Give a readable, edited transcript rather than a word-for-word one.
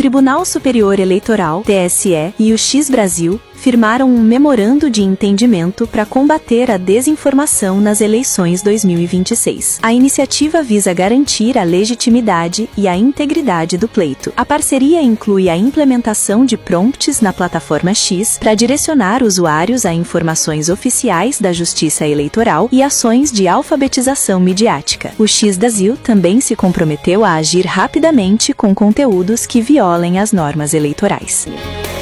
Tribunal Superior Eleitoral, TSE, e o X Brasil firmaram um memorando de entendimento para combater a desinformação nas eleições 2026. A iniciativa visa garantir a legitimidade e a integridade do pleito. A parceria inclui a implementação de prompts na plataforma X para direcionar usuários a informações oficiais da Justiça Eleitoral e ações de alfabetização midiática. O X Brasil também se comprometeu a agir rapidamente com conteúdos que violem as normas eleitorais.